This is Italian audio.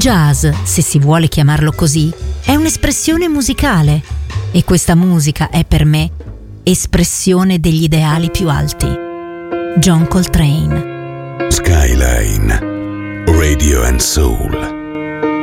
jazz, se si vuole chiamarlo così, è un'espressione musicale e questa musica è per me espressione degli ideali più alti. John Coltrane. Skyline Radio and Soul.